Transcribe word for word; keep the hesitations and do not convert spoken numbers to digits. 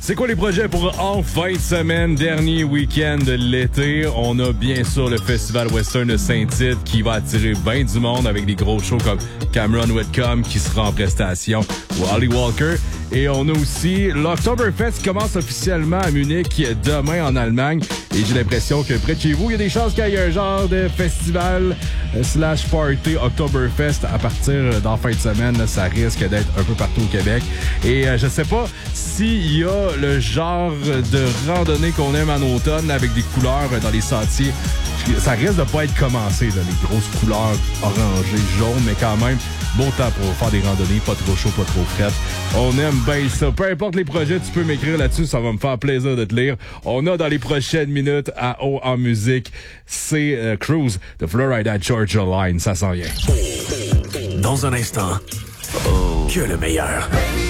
C'est quoi les projets pour en fin de semaine, dernier week-end de l'été? On a bien sûr le Festival Western de Saint-Tite qui va attirer bien du monde avec des gros shows comme Cameron Whitcomb qui sera en prestation ou Holly Walker. Et on a aussi l'Oktoberfest qui commence officiellement à Munich demain en Allemagne. Et j'ai l'impression que près de chez vous, il y a des chances qu'il y ait un genre de festival euh, slash party Oktoberfest à partir d'en fin de semaine. Là, ça risque d'être un peu partout au Québec. Et euh, je sais pas s'il y a le genre de randonnée qu'on aime en automne avec des couleurs dans les sentiers. Ça risque de pas être commencé, là, les grosses couleurs orangées, jaunes, mais quand même, beau temps pour faire des randonnées, pas trop chaud, pas trop frais. On aime bien ça. Peu importe les projets, tu peux m'écrire là-dessus, ça va me faire plaisir de te lire. On a dans les prochaines minutes à haut en musique, c'est euh, Cruise de Florida Georgia Line, ça s'en vient. Dans un instant, oh. que le meilleur.